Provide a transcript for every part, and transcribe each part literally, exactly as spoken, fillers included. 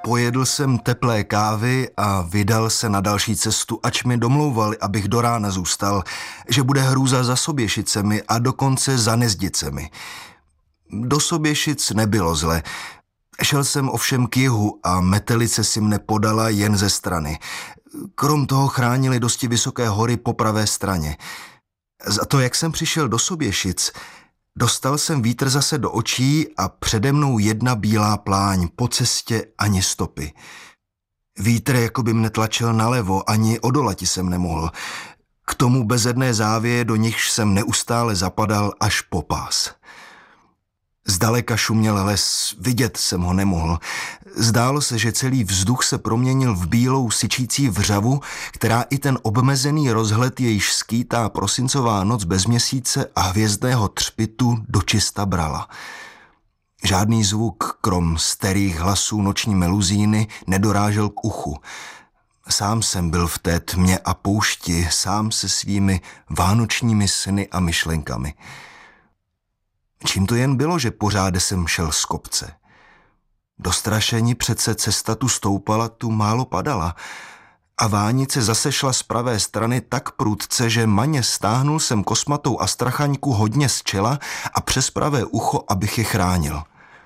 Pojedl jsem teplé kávy a vydal se na další cestu, ač mi domlouvali, abych do rána zůstal, že bude hrůza za Soběšicemi a dokonce za Nezdicemi. Do Soběšic nebylo zle. Šel jsem ovšem k jihu a metelice si mne podala jen ze strany. Krom toho chránili dosti vysoké hory po pravé straně. Za to, jak jsem přišel do Soběšic, dostal jsem vítr zase do očí a přede mnou jedna bílá pláň, po cestě ani stopy. Vítr jako by mne tlačil nalevo, ani odolati jsem nemohl. K tomu bezedné závěje, do nichž jsem neustále zapadal až po pás. Zdaleka šuměl les, vidět jsem ho nemohl. Zdálo se, že celý vzduch se proměnil v bílou syčící vřavu, která i ten obmezený rozhled, jejíž skýtá prosincová noc bez měsíce a hvězdného třpitu dočista brala. Žádný zvuk, krom starých hlasů noční meluzíny, nedorážel k uchu. Sám jsem byl v té tmě a poušti, sám se svými vánočními sny a myšlenkami. Čím to jen bylo, že pořád jsem šel z kopce? Dostrašení přece cesta tu stoupala, tu málo padala a vánice zase šla z pravé strany tak prudce, že maně stáhnul jsem kosmatou astrachaňku hodně z čela a přes pravé ucho, abych je chránil.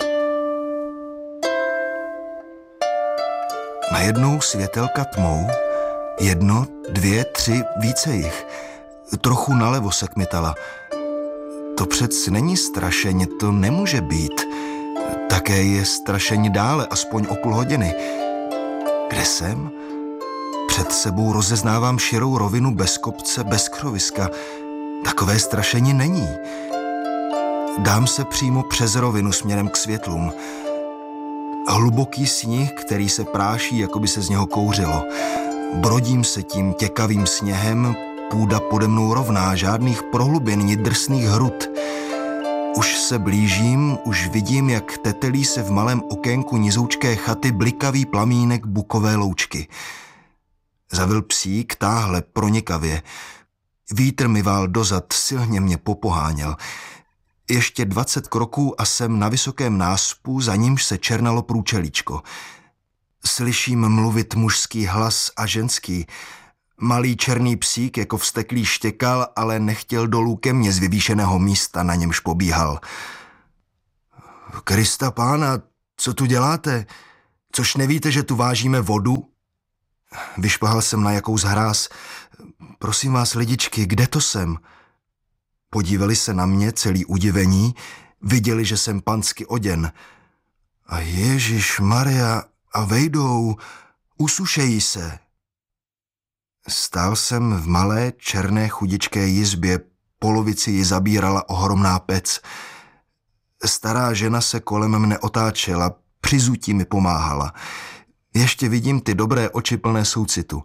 Najednou světelka tmou, jedno, dvě, tři, více jich. Trochu nalevo se kmitala. To přeci není strašeně, to nemůže být. Také je strašení dále, aspoň o půl hodiny. Kde jsem? Před sebou rozeznávám širou rovinu bez kopce, bez křoviska. Takové strašení není. Dám se přímo přes rovinu směrem k světlům. Hluboký sníh, který se práší, jako by se z něho kouřilo. Brodím se tím těkavým sněhem, půda pode mnou rovná, žádných prohlubin ni drsných hrud. Už se blížím, už vidím, jak tetelí se v malém okénku nizoučké chaty blikavý plamínek bukové loučky. Zavil psík, táhle pronikavě. Vítr mi vál dozad, silně mě popoháněl. Ještě dvacet kroků a jsem na vysokém náspu, za nímž se černalo průčelíčko. Slyším mluvit mužský hlas a ženský. Malý černý psík jako vzteklý štěkal, ale nechtěl dolů ke mně z vyvýšeného místa, na němž pobíhal. Krista pána, co tu děláte? Což nevíte, že tu vážíme vodu? Vyšplhal jsem na jakou zhráz. Prosím vás, lidičky, kde to jsem? Podívali se na mě, celý udivení, viděli, že jsem pansky oděn. A Ježíš Maria, a vejdou, usušejí se. Stál jsem v malé černé chudičké jizbě, polovici ji zabírala ohromná pec. Stará žena se kolem mne otáčela, při zutí mi pomáhala. Ještě vidím ty dobré oči plné soucitu.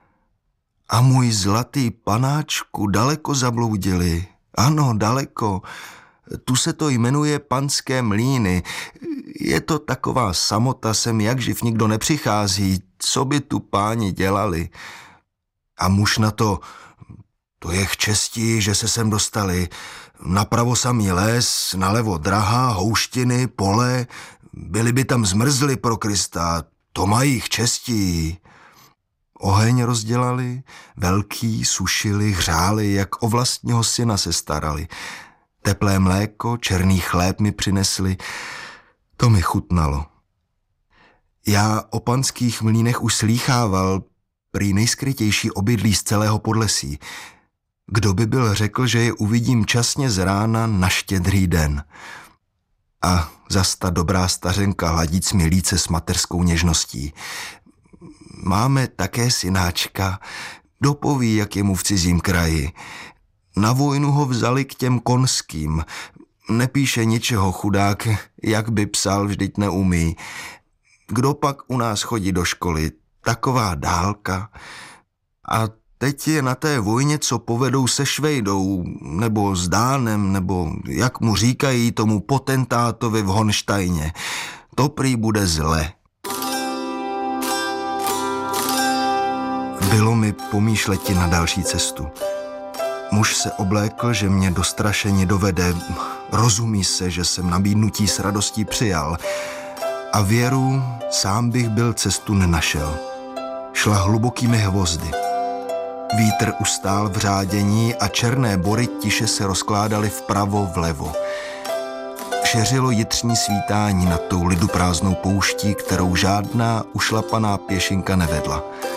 A můj zlatý panáčku daleko zabloudili. Ano, daleko. Tu se to jmenuje Panské mlýny. Je to taková samota, sem jak živ nikdo nepřichází. Co by tu páni dělali? A muž na to, to je chčestí, že se sem dostali. Napravo samý les, nalevo drahá, houštiny, pole. Byli by tam zmrzli pro Krista, to mají chčestí. Oheň rozdělali, velký, sušili, hřáli, jak o vlastního syna se starali. Teplé mléko, černý chléb mi přinesli, to mi chutnalo. Já o panských mlýnech už slýchával, prý nejskrytější obydlí z celého Podlesí. Kdo by byl řekl, že je uvidím časně z rána na Štědrý den. A zas ta dobrá stařenka hladíc mi líce s mateřskou něžností. Máme také synáčka, dopoví, jak je mu v cizím kraji. Na vojnu ho vzali k těm konským. Nepíše ničeho, chudák, jak by psal, vždyť neumí. Kdo pak u nás chodí do školy? Taková dálka. A teď je na té vojně, co povedou se Švejdou, nebo s Dánem, nebo jak mu říkají tomu potentátovi v Honštajně. To prý bude zle. Bylo mi pomýšleti na další cestu. Muž se oblékl, že mě dostrašeně dovede. Rozumí se, že jsem nabídnutí s radostí přijal. A věru sám bych byl cestu nenašel. Šla hlubokými hvozdy. Vítr ustál v řádění a černé bory tiše se rozkládaly vpravo vlevo. Šeřilo jitřní svítání nad tou liduprázdnou pouští, kterou žádná ušlapaná pěšinka nevedla.